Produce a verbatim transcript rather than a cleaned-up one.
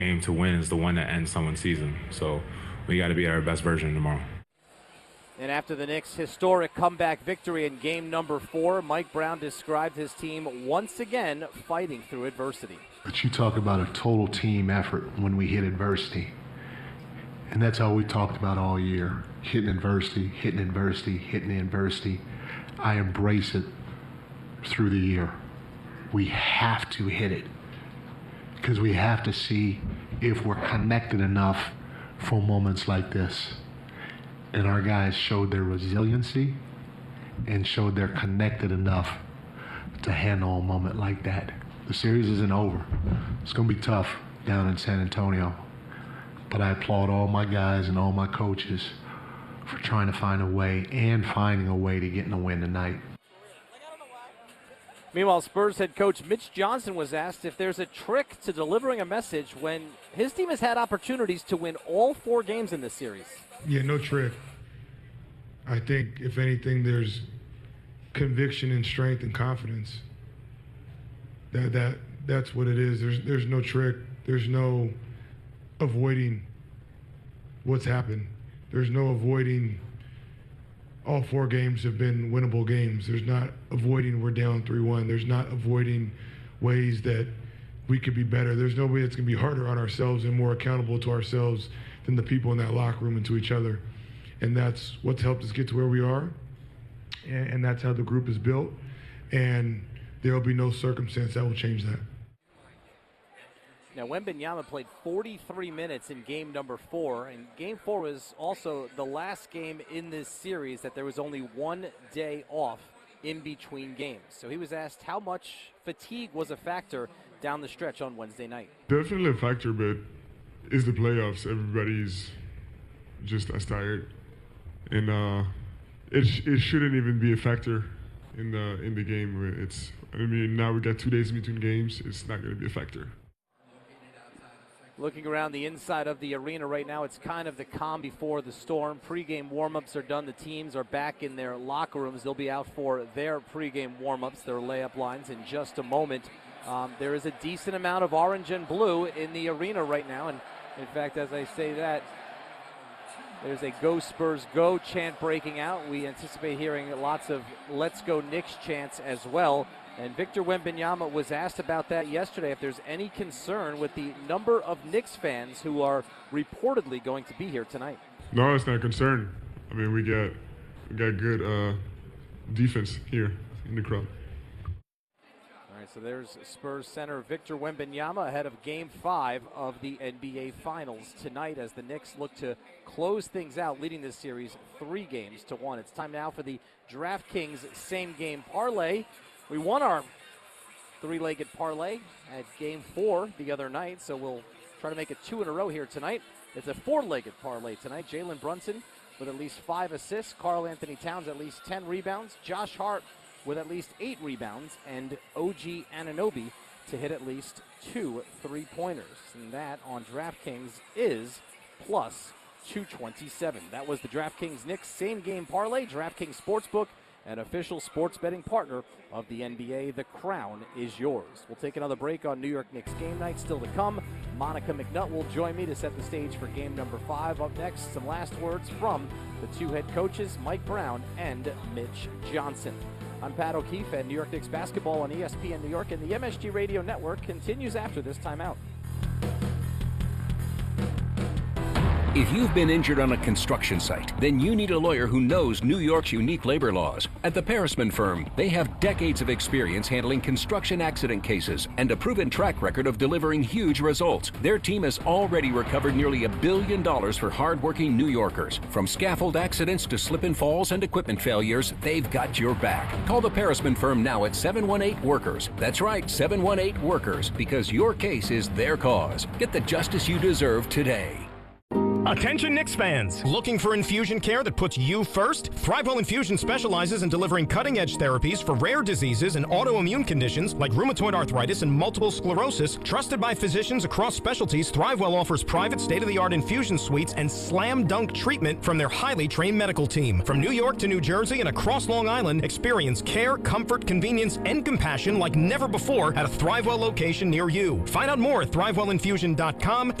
game to win is the one that ends someone's season. So we got to be our best version tomorrow. And after the Knicks' historic comeback victory in game number four, Mike Brown described his team once again fighting through adversity. But you talk about a total team effort when we hit adversity. And that's all we talked about all year. Hitting adversity, hitting adversity, hitting adversity. I embrace it through the year. We have to hit it. Because we have to see if we're connected enough for moments like this. And our guys showed their resiliency and showed they're connected enough to handle a moment like that. The series isn't over. It's going to be tough down in San Antonio. But I applaud all my guys and all my coaches for trying to find a way and finding a way to get in the win tonight. Meanwhile, Spurs head coach Mitch Johnson was asked if there's a trick to delivering a message when his team has had opportunities to win all four games in this series. Yeah, no trick. I think, if anything, there's conviction and strength and confidence. That that that's what it is. There's there's no trick. There's no avoiding what's happened. There's no avoiding all four games have been winnable games. There's not avoiding we're down three one. There's not avoiding ways that we could be better. There's no way that's going to be harder on ourselves and more accountable to ourselves than the people in that locker room and to each other. And that's what's helped us get to where we are. And, and that's how the group is built. And there will be no circumstance that will change that. Now, Wembanyama played forty-three minutes in game number four, and game four was also the last game in this series that there was only one day off in between games. So he was asked how much fatigue was a factor down the stretch on Wednesday night. Definitely a factor, but it's the playoffs. Everybody's just as tired, and uh, it sh- it shouldn't even be a factor in the in the game. It's I mean now we got two days in between games. It's not going to be a factor. Looking around the inside of the arena right now, it's kind of the calm before the storm. Pre-game warm-ups are done. The teams are back in their locker rooms. They'll be out for their pre-game warm-ups, their layup lines, in just a moment. Um, there is a decent amount of orange and blue in the arena right now. And, in fact, as I say that, there's a Go Spurs Go chant breaking out. We anticipate hearing lots of Let's Go Knicks chants as well. And Victor Wembanyama was asked about that yesterday, if there's any concern with the number of Knicks fans who are reportedly going to be here tonight. No, it's not a concern. I mean, we got we got good uh, defense here in the crowd. All right, so there's Spurs center Victor Wembanyama ahead of Game five of the N B A Finals tonight as the Knicks look to close things out, leading this series three games to one. It's time now for the DraftKings same-game parlay. We won our three-legged parlay at game four the other night, so we'll try to make it two in a row here tonight. It's a four-legged parlay tonight. Jalen Brunson with at least five assists, Karl Anthony Towns at least ten rebounds, Josh Hart with at least eight rebounds, and O G Anunoby to hit at least two three-pointers. And that on DraftKings is plus two twenty-seven. That was the DraftKings Knicks same-game parlay. DraftKings Sportsbook, an official sports betting partner of the N B A. The crown is yours. We'll take another break on New York Knicks game night still to come. Monica McNutt will join me to set the stage for game number five. Up next, some last words from the two head coaches, Mike Brown and Mitch Johnson. I'm Pat O'Keefe, and New York Knicks basketball on E S P N New York and the M S G Radio Network continues after this timeout. If you've been injured on a construction site, then you need a lawyer who knows New York's unique labor laws. At the Parisman Firm, they have decades of experience handling construction accident cases and a proven track record of delivering huge results. Their team has already recovered nearly a billion dollars for hardworking New Yorkers. From scaffold accidents to slip and falls and equipment failures, they've got your back. Call the Parisman Firm now at seven one eight workers. That's right, seven one eight workers, because your case is their cause. Get the justice you deserve today. Attention Knicks fans! Looking for infusion care that puts you first? ThriveWell Infusion specializes in delivering cutting-edge therapies for rare diseases and autoimmune conditions like rheumatoid arthritis and multiple sclerosis. Trusted by physicians across specialties, ThriveWell offers private state-of-the-art infusion suites and slam-dunk treatment from their highly trained medical team. From New York to New Jersey and across Long Island, experience care, comfort, convenience, and compassion like never before at a ThriveWell location near you. Find out more at thrive well infusion dot com.